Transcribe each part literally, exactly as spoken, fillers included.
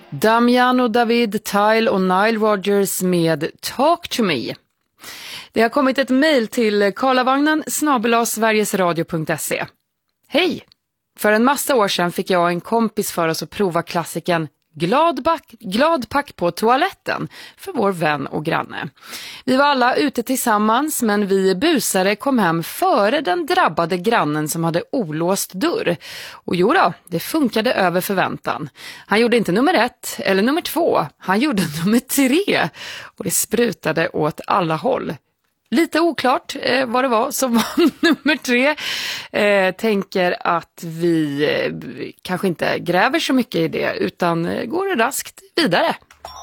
Damiano David, Tyle och Nile Rodgers med Talk to me. Det har kommit ett mejl till karlavagnen snabel-a sverigesradio punkt se. Hej! För en massa år sedan fick jag och en kompis för oss att prova klassiken Gladpack, Gladpack på toaletten för vår vän och granne. Vi var alla ute tillsammans, men vi busare kom hem före den drabbade grannen som hade olåst dörr. Och jo då, det funkade över förväntan. Han gjorde inte nummer ett eller nummer två, han gjorde nummer tre. Och det sprutade åt alla håll. Lite oklart eh, vad det var som var nummer tre. Eh, tänker att vi eh, kanske inte gräver så mycket i det, utan eh, går raskt vidare.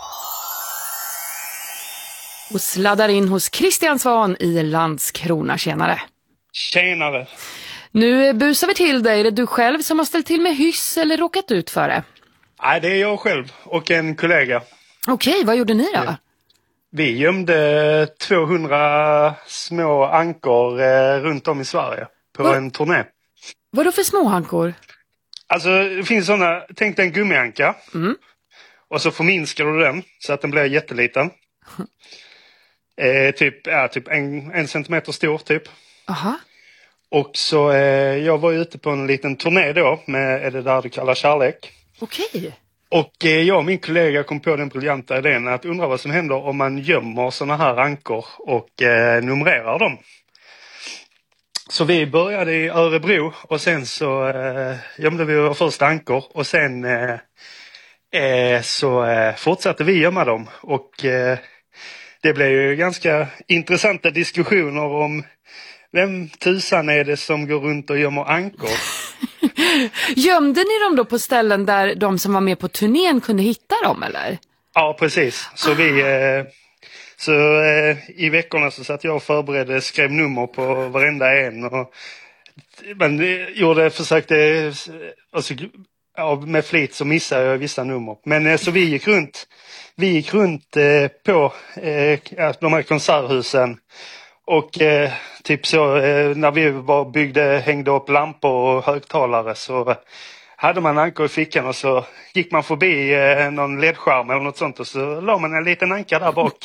Och sladdar in hos Christian Svan i Landskrona. Tjenare. Tjenare. Nu busar vi till dig. Är det du själv som har ställt till med hyss eller råkat ut för det? Nej, det är jag själv och en kollega. Okej, vad gjorde ni då? Ja. Vi gömde tvåhundra små ankor eh, runt om i Sverige på Va? en turné. Vad då för småhankor? Alltså det finns sådana, tänk dig en gummianka. Mm. Och så förminskar du den så att den blir jätteliten. eh, typ ja, typ en, en centimeter stor typ. Aha. Och så eh, jag var ute på en liten turné då med är det där du kallar kärlek. Okej. Och eh, jag och min kollega kom på den briljanta idén att undra vad som händer om man gömmer såna här ankor och eh, numrerar dem. Så vi började i Örebro och sen så eh, gömde vi våra första ankor och sen eh, eh, så eh, fortsatte vi gömma dem. Och eh, det blev ju ganska intressanta diskussioner om vem tusan är det som går runt och gömmer ankor. Gömde ni dem då på ställen där de som var med på turnén kunde hitta dem, eller? Ja, precis. Så vi... Eh, så eh, i veckorna så satt jag och förberedde, skrev nummer på varenda en. Och, men gjorde, försökte... Alltså, ja, med flit så missade jag vissa nummer. Men eh, så vi gick runt, vi gick runt eh, på eh, de här konserthusen. Och eh, typ så eh, när vi bara byggde, hängde upp lampor och högtalare så hade man ankor i fickan och så gick man förbi eh, någon ledskärm eller något sånt och så la man en liten anka där bak.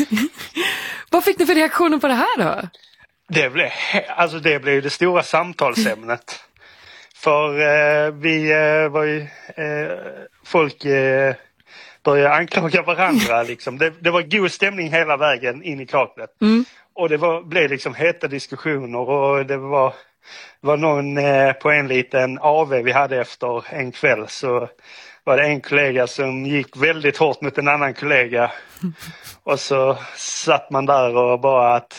Vad fick ni för reaktioner på det här då? Det blev, alltså det blev det stora samtalsämnet. För eh, vi eh, var ju, eh, folk eh, började anklaga varandra liksom. Det, det var god stämning hela vägen in i kaklet. Mm. Och det var, blev liksom heta diskussioner och det var, var någon eh, på en liten A V vi hade efter en kväll så var det en kollega som gick väldigt hårt mot en annan kollega. Och så satt man där och bara att,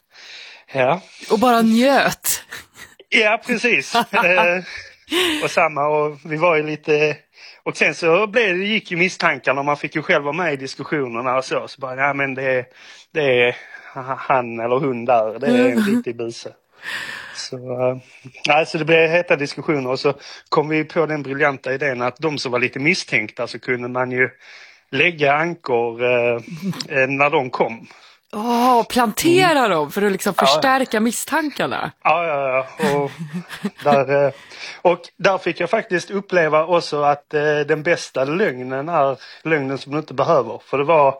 ja. Och bara njöt. Ja, precis. eh, och samma och vi var ju lite... Och sen så blev det, gick ju misstankarna och man fick ju själv vara med i diskussionerna och så. Så bara, ja men det, det är han eller hon där, det är en riktig buse. Så, äh, alltså det blev heta diskussioner och så kom vi på den briljanta idén att de som var lite misstänkta så kunde man ju lägga ankor äh, när de kom. Åh, oh, plantera mm. dem för att liksom förstärka ja. misstankarna. Ja, ja, ja. Och där, och där fick jag faktiskt uppleva också att eh, den bästa lögnen är lögnen som du inte behöver. För det var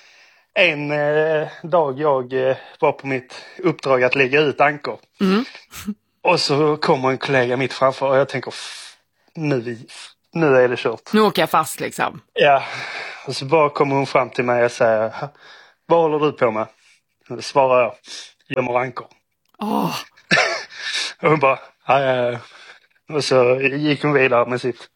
en eh, dag jag eh, var på mitt uppdrag att lägga ut ankor. Mm. Och så kommer en kollega mitt framför och jag tänker, nu, nu är det kört. Nu åker jag fast liksom. Ja, och så bara kommer hon fram till mig och säger... Vad håller du på med? Då svarar jag, gömmer ankor. Oh. Och hon bara, ja, ja, ja. Och så gick hon vidare med sitt.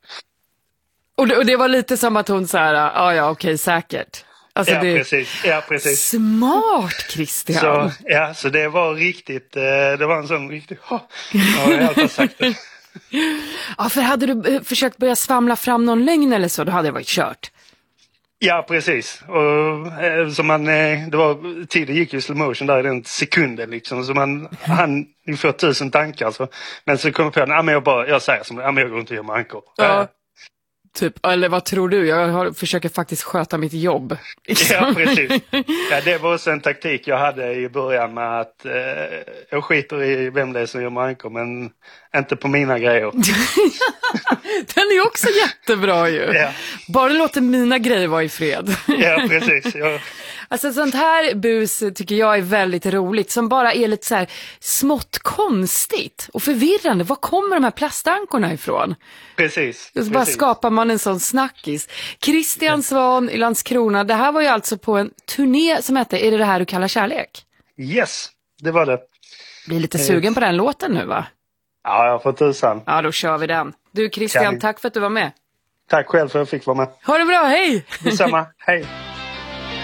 Och det, och det var lite som att hon sa, ja, ja, okej, säkert. Alltså ja, det... precis. Ja, precis. Smart, Christian. Så, ja, så det var riktigt, det var en sån riktigt, ja, jag har sagt det. Ja, för hade du försökt börja svamla fram någon lögn eller så, då hade det varit kört. Ja, precis. Och så man, det var, tiden gick ju i slow motion där i den sekunden liksom. Så man, han får tusen tankar. Så, men så kom jag på, ja, men jag bara, jag säger som, ja, men jag går inte och gör med ankor. Ja. Typ, eller vad tror du? Jag har, försöker faktiskt sköta mitt jobb. Ja, precis. Ja, det var också en taktik jag hade i början med att eh, jag skiter i vem det är som gör mankor, men inte på mina grejer. Den är också jättebra ju. Ja. Bara låter mina grejer vara i fred. Ja, precis. Ja. Alltså sånt här bus tycker jag är väldigt roligt, som bara är lite så här smått konstigt och förvirrande. Var kommer de här plastankorna ifrån? Precis. Och så bara precis. skapar man en sån snackis. Christian Svahn i Landskrona, det här var ju alltså på en turné som hette Är det det här du kallar kärlek? Yes, det var det. Blir lite sugen på den låten nu, va? Ja, jag får tusan. Ja, då kör vi den. Du Christian, tack för att du var med. Tack själv för att jag fick vara med. Ha det bra, hej! Detsamma, hej!